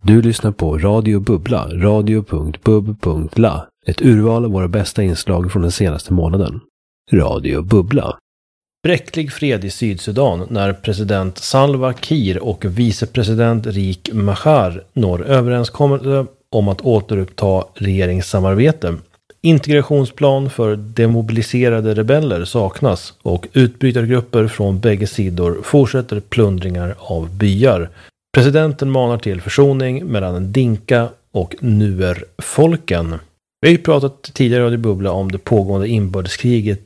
Du lyssnar på Radio Bubbla, radio.bub.la. Ett urval av våra bästa inslag från den senaste månaden. Radio Bubbla. Bräcklig fred i Sydsudan när president Salva Kiir och vicepresident Riek Machar når överenskommelse om att återuppta regeringssamarbete. Integrationsplan för demobiliserade rebeller saknas och utbrytargrupper från bägge sidor fortsätter plundringar av byar. Presidenten manar till försoning mellan Dinka och Nuer-folken. Vi har ju pratat tidigare i Radio Bubbla om det pågående inbördeskriget